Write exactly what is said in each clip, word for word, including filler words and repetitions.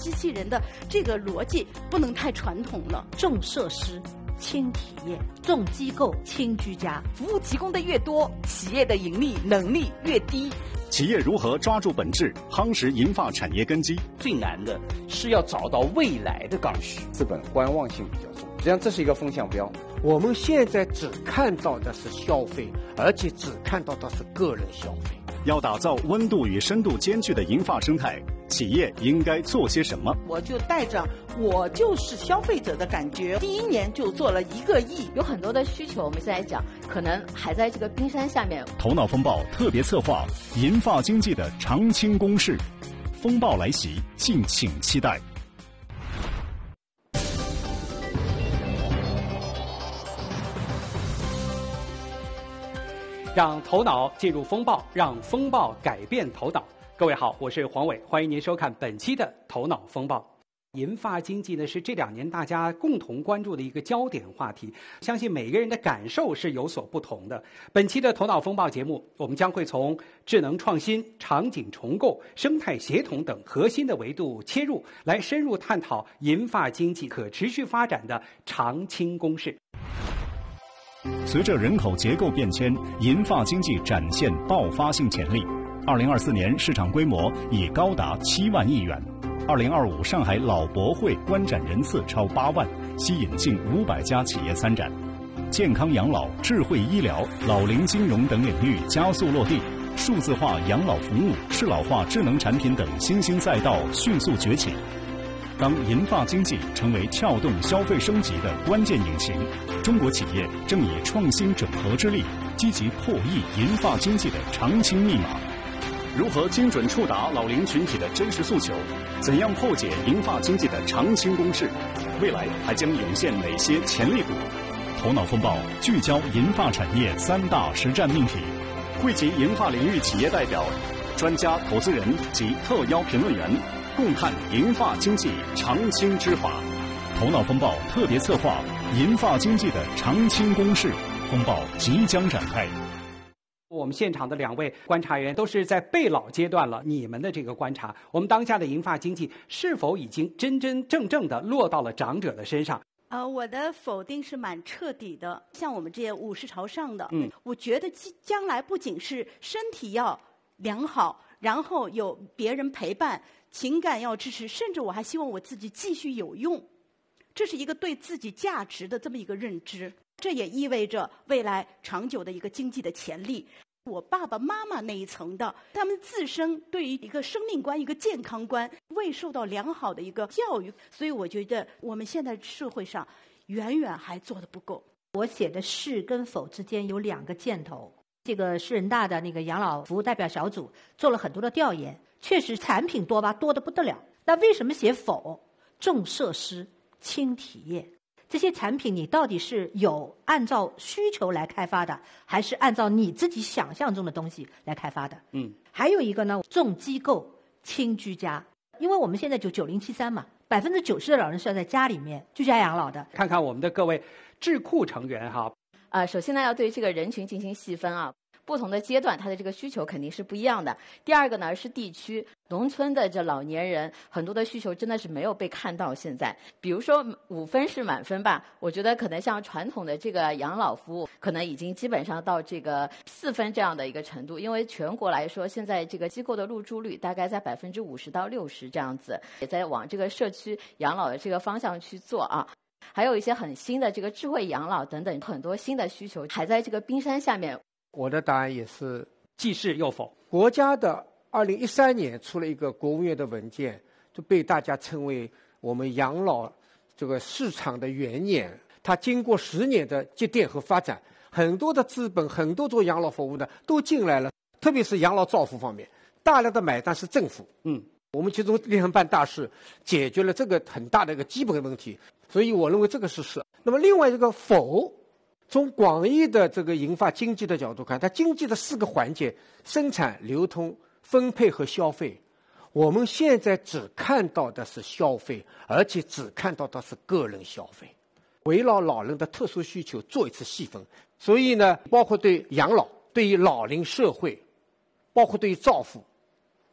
机器人的这个逻辑不能太传统了。 重设施轻体验，重机构轻居家， 服务提供的越多，企业的盈利能力越低。 企业如何抓住本质，夯实银发产业根基？ 最难的是要找到未来的刚需。 资本观望性比较重，实际上这是一个风向标。我们现在只看到的是消费，而且只看到的是个人消费。 要打造温度与深度兼具的银发生态，企业应该做些什么？ 我就带着我就是消费者的感觉，第一年就做了一个亿。 有很多的需求，我们现在讲可能还在这个冰山下面。 头脑风暴特别策划银发经济的长青攻势，风暴来袭，敬请期待。 让头脑进入风暴，让风暴改变头脑。各位好，我是黄伟，欢迎您收看本期的头脑风暴。银发经济呢是这两年大家共同关注的一个焦点话题，相信每个人的感受是有所不同的。本期的头脑风暴节目，我们将会从智能创新、场景重构、生态协同等核心的维度切入，来深入探讨银发经济可持续发展的长青公式。 随着人口结构变迁，银发经济展现爆发性潜力。二零二四年市场规模已高达七万亿元。二零二五上海老博会观展人次超八万，吸引近五百家企业参展。健康养老、智慧医疗、老龄金融等领域加速落地，数字化养老服务、适老化智能产品等新兴赛道迅速崛起。当银发经济成为撬动消费升级的关键引擎，中国企业正以创新整合之力，积极破译银发经济的长青密码。如何精准触达老龄群体的真实诉求？怎样破解银发经济的长青公式？未来还将涌现哪些潜力股？头脑风暴聚焦银发产业三大实战命题，汇集银发领域企业代表、专家、投资人及特邀评论员，共探银发经济长青之法。头脑风暴特别策划银发经济的长青公式，风暴即将展开。 我们现场的两位观察员都是在备老阶段了，你们的这个观察，我们当下的银发经济是否已经真真正正的落到了长者的身上？ 呃，我的否定是蛮彻底的。像我们这些五十朝上的， 嗯， 我觉得将来不仅是身体要良好，然后有别人陪伴，情感要支持，甚至我还希望我自己继续有用。这是一个对自己价值的这么一个认知。这也意味着未来长久的一个经济的潜力。我爸爸妈妈那一层的，他们自身对于一个生命观、一个健康观未受到良好的一个教育，所以我觉得我们现在社会上远远还做得不够。 我写的是跟否之间有两个箭头。这个市人大的那个养老服务代表小组做了很多的调研，确实产品多吧，多得不得了。那为什么写否？重设施轻体验，这些产品你到底是有按照需求来开发的，还是按照你自己想象中的东西来开发的？ 嗯， 还有一个呢，重机构轻居家，因为我们现在就九零七三嘛，百分之九十的老人是要在家里面居家养老的。 看看我们的各位智库成员哈， 呃，首先呢，要对这个人群进行细分啊。不同的阶段，它的这个需求肯定是不一样的。第二个呢是地区，农村的这老年人很多的需求真的是没有被看到。现在，比如说五分是满分吧，我觉得可能像传统的这个养老服务，可能已经基本上到这个四分这样的一个程度。因为全国来说，现在这个机构的入住率大概在百分之五十到六十这样子，也在往这个社区养老的这个方向去做啊。还有一些很新的这个智慧养老等等，很多新的需求还在这个冰山下面。 我的答案也是既是又否。 国家的二零一三年出了一个国务院的文件，就被大家称为我们养老这个市场的元年。它经过十年的积淀和发展，很多的资本，很多做养老服务的都进来了，特别是养老照护方面，大量的买单是政府。 嗯， 我们其中联合办大事，解决了这个很大的一个基本问题，所以我认为这个是是。那么另外一个否。从广义的这个银发经济的角度看，它经济的四个环节：生产、流通、分配和消费。我们现在只看到的是消费，而且只看到的是个人消费。围绕老人的特殊需求做一次细分，所以呢，包括对养老、对于老龄社会，包括对于照护，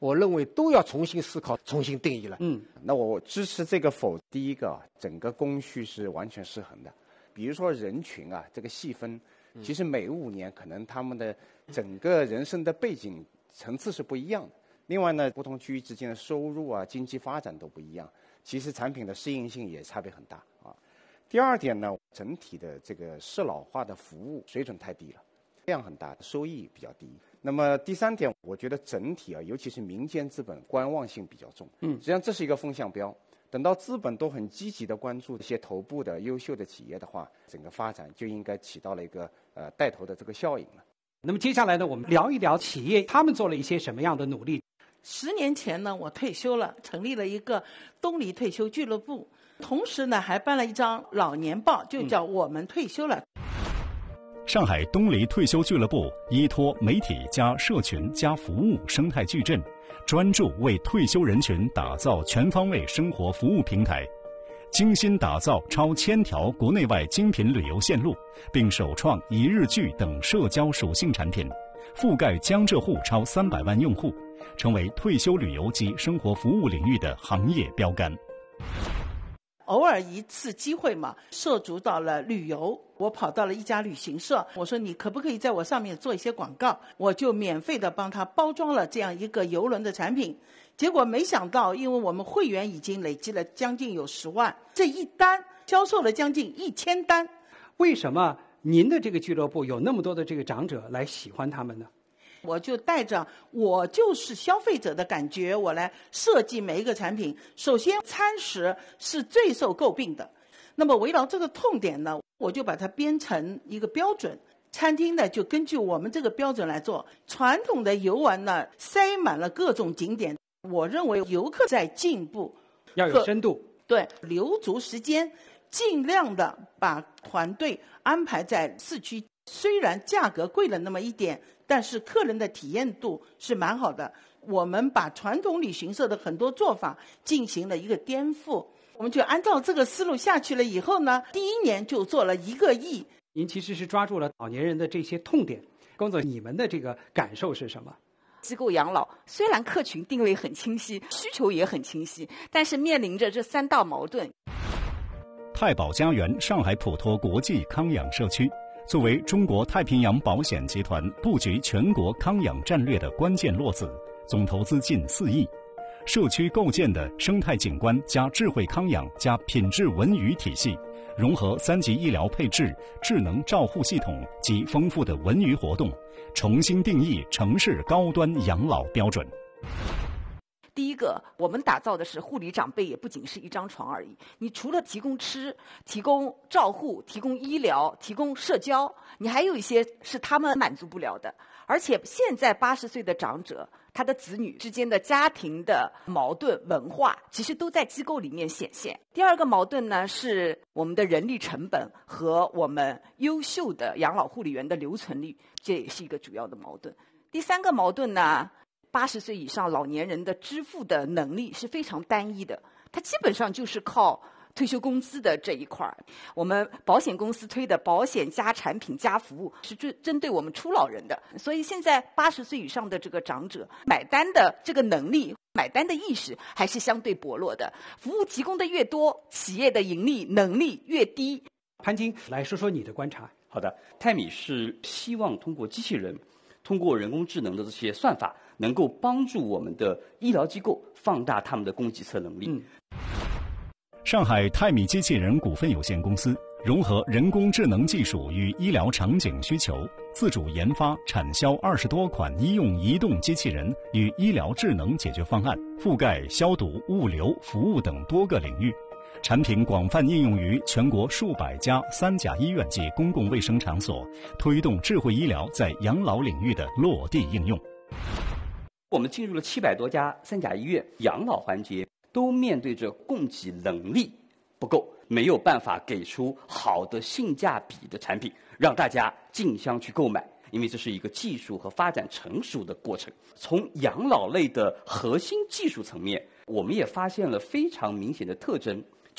我认为都要重新思考、重新定义了。 嗯， 那我支持这个否。第一个，整个供需是完全失衡的。比如说人群啊，这个细分，其实每五年可能他们的整个人生的背景层次是不一样的。另外呢，不同区域之间的收入啊、经济发展都不一样，其实产品的适应性也差别很大啊。第二点呢，整体的这个适老化的服务水准太低了，量很大，收益比较低。那么第三点，我觉得整体啊，尤其是民间资本观望性比较重。嗯，实际上这是一个风向标。等到资本都很积极的关注这些头部的优秀的企业的话，整个发展就应该起到了一个呃带头的这个效应了。 那么接下来呢，我们聊一聊企业他们做了一些什么样的努力。 十年前呢，我退休了，成立了一个东篱退休俱乐部，同时呢还办了一张老年报，就叫我们退休了。 上海东篱退休俱乐部依托媒体加社群加服务生态矩阵，专注为退休人群打造全方位生活服务平台，精心打造超千条国内外精品旅游线路，并首创一日剧等社交属性产品，覆盖江浙沪超三百万用户，成为退休旅游及生活服务领域的行业标杆。 偶尔一次机会嘛，涉足到了旅游，我跑到了一家旅行社，我说你可不可以在我上面做一些广告，我就免费的帮他包装了这样一个邮轮的产品。结果没想到，因为我们会员已经累积了将近有十万，这一单销售了将近一千单。 为什么您的这个俱乐部有那么多的这个长者来喜欢他们呢？ 我就带着我就是消费者的感觉，我来设计每一个产品。首先，餐食是最受诟病的，那么围绕这个痛点呢，我就把它编成一个标准。餐厅呢，就根据我们这个标准来做。传统的游玩呢，塞满了各种景点。我认为游客在进步， 要有深度， 对，留足时间，尽量的把团队安排在市区。虽然价格贵了那么一点，但是客人的体验度是蛮好的。我们把传统旅行社的很多做法进行了一个颠覆，我们就按照这个思路下去了以后呢，第一年就做了一个亿。 您其实是抓住了老年人的这些痛点。龚总，你们的这个感受是什么？ 机构养老虽然客群定位很清晰，需求也很清晰，但是面临着这三大矛盾。 太保家园上海普托国际康养社区作为中国太平洋保险集团布局全国康养战略的关键落子，总投资近四亿。社区构建的生态景观加智慧康养加品质文娱体系，融合三级医疗配置、智能照护系统及丰富的文娱活动，重新定义城市高端养老标准。 第一个，我们打造的是护理长辈也不仅是一张床而已，你除了提供吃、提供照护、提供医疗、提供社交，你还有一些是他们满足不了的。而且现在八十岁的长者，他的子女之间的家庭的矛盾文化，其实都在机构里面显现。第二个矛盾呢，是我们的人力成本和我们优秀的养老护理员的留存率，这也是一个主要的矛盾。第三个矛盾呢，八十岁以上老年人的支付的能力是非常单一的，他基本上就是靠退休工资的这一块儿。我们保险公司推的保险加产品加服务是针针对我们初老人的，所以现在八十岁以上的这个长者买单的这个能力、买单的意识还是相对薄弱的。服务提供的越多，企业的盈利能力越低。 潘金来说说你的观察。 好的，泰米是希望通过机器人，通过人工智能的这些算法，能够帮助我们的医疗机构放大他们的供给侧能力。 嗯， 上海泰米机器人股份有限公司融合人工智能技术与医疗场景需求，自主研发、产销二十多款医用移动机器人与医疗智能解决方案，覆盖消毒、物流、服务等多个领域。产品广泛应用于全国数百家三甲医院及公共卫生场所，推动智慧医疗在养老领域的落地应用。 我们进入了七百多家三甲医院，养老环节都面对着供给能力不够，没有办法给出好的性价比的产品，让大家竞相去购买。因为这是一个技术和发展成熟的过程。从养老类的核心技术层面，我们也发现了非常明显的特征，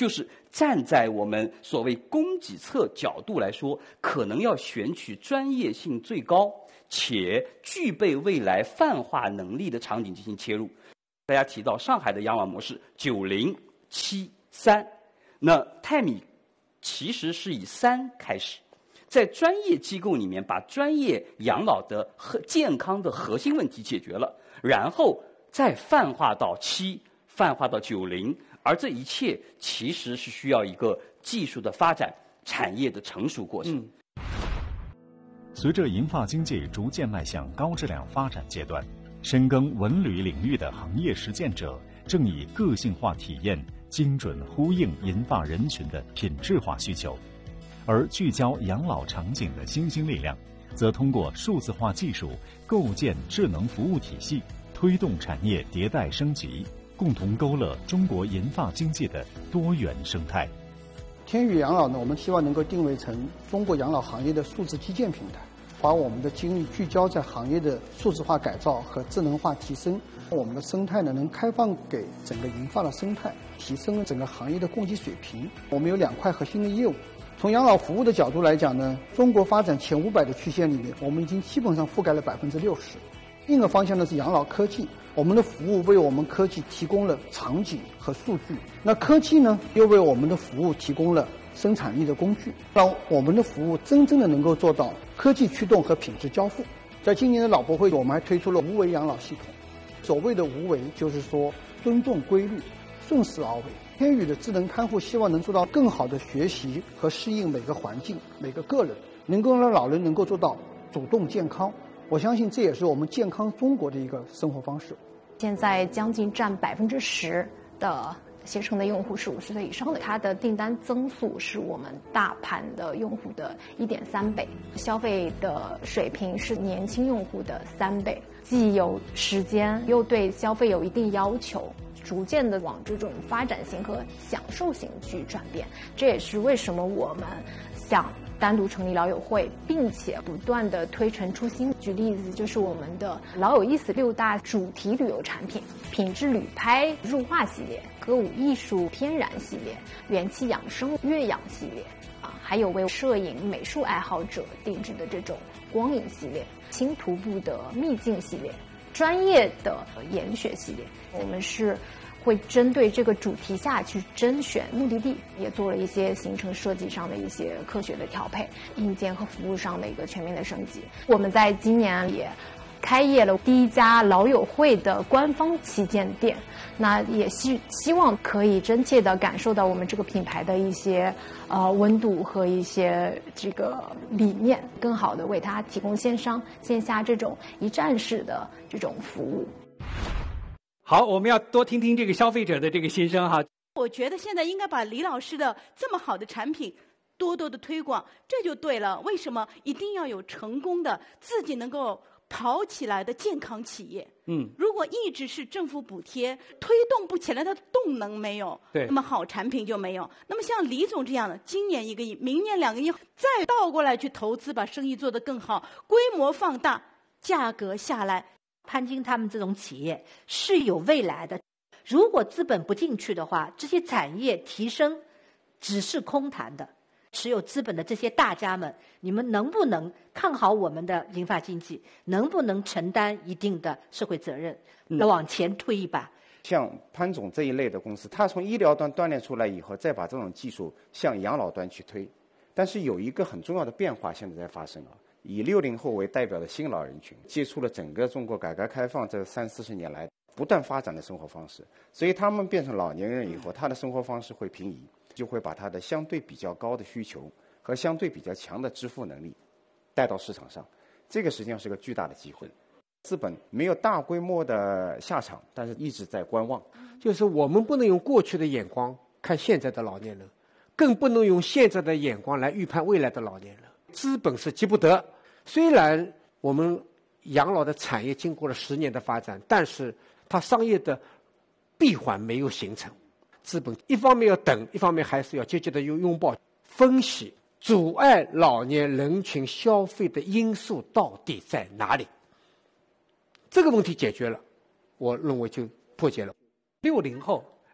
就是站在我们所谓供给侧角度来说，可能要选取专业性最高且具备未来泛化能力的场景进行切入。大家提到上海的养老模式九零七三，那泰米其实是以三开始，在专业机构里面把专业养老的和健康的核心问题解决了，然后再泛化到七，泛化到九零，而这一切其实是需要一个技术的发展、产业的成熟过程。 嗯随着银发经济逐渐迈向高质量发展阶段，深耕文旅领域的行业实践者正以个性化体验精准呼应银发人群的品质化需求，而聚焦养老场景的新兴力量，则通过数字化技术构建智能服务体系，推动产业迭代升级，共同勾勒中国银发经济的多元生态。 天宇养老呢，我们希望能够定位成中国养老行业的数字基建平台，把我们的精力聚焦在行业的数字化改造和智能化提升。我们的生态呢，能开放给整个银发的生态，提升整个行业的供给水平。我们有两块核心的业务。从养老服务的角度来讲呢，中国发展前五百的曲线里面，我们已经基本上覆盖了百分之六十。另一个方向呢是养老科技，我们的服务为我们科技提供了场景和数据，那科技呢又为我们的服务提供了生产力的工具，让我们的服务真正的能够做到科技驱动和品质交付。在今年的老博会，我们还推出了无为养老系统。所谓的无为，就是说尊重规律，顺势而为。天宇的智能看护希望能做到更好的学习和适应每个环境、每个个人，能够让老人能够做到主动健康。我相信这也是我们健康中国的一个生活方式。 现在将近占百分之十的携程的用户是五十岁以上的，它的订单增速是我们大盘的用户的一点三倍，消费的水平是年轻用户的三倍，既有时间又对消费有一定要求，逐渐的往这种发展型和享受型去转变。这也是为什么我们想单独成立老友会，并且不断的推陈出新。举例子就是我们的老有意思六大主题旅游产品：品质旅拍入画系列、歌舞艺术天然系列、元气养生悦养系列啊，还有为摄影美术爱好者定制的这种光影系列、轻徒步的秘境系列、专业的研学系列。我们是会针对这个主题下去甄选目的地，也做了一些行程设计上的一些科学的调配，硬件和服务上的一个全面的升级。我们在今年也开业了第一家老友会的官方旗舰店，那也希希望可以真切地感受到我们这个品牌的一些呃温度和一些这个理念，更好地为它提供线上线下这种一站式的这种服务。 好，我们要多听听这个消费者的这个心声哈。 我觉得现在应该把李老师的这么好的产品多多的推广，这就对了。为什么一定要有成功的自己能够跑起来的健康企业？ 嗯， 如果一直是政府补贴推动不起来，它的动能没有， 对， 那么好产品就没有。那么像李总这样的，今年一个亿，明年两个亿，再倒过来去投资，把生意做得更好，规模放大，价格下来。 潘金他们这种企业是有未来的，如果资本不进去的话，这些产业提升只是空谈的。持有资本的这些大家们，你们能不能看好我们的银发经济？能不能承担一定的社会责任？那往前推一把。 像潘总这一类的公司，他从医疗端锻炼出来以后，再把这种技术向养老端去推。但是有一个很重要的变化现在在发生啊。以六零后为代表的新老人群，接触了整个中国改革开放这三四十年来不断发展的生活方式，所以他们变成老年人以后，他的生活方式会平移，就会把他的相对比较高的需求和相对比较强的支付能力带到市场上，这个实际上是个巨大的机会。资本没有大规模的下场，但是一直在观望。 就是我们不能用过去的眼光看现在的老年人，更不能用现在的眼光来预判未来的老年人。资本是急不得，虽然我们养老的产业经过了十年的发展，但是它商业的闭环没有形成。资本一方面要等，一方面还是要积极的拥拥抱分析阻碍老年人群消费的因素到底在哪里。这个问题解决了，我认为就破解了。 六零后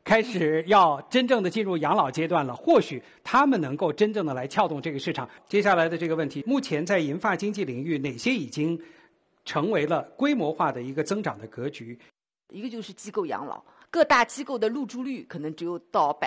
开始要真正的进入养老阶段了，或许他们能够真正的来撬动这个市场。接下来的这个问题，目前在银发经济领域，哪些已经成为了规模化的一个增长的格局？ 一个就是机构养老，各大机构的入住率可能只有到百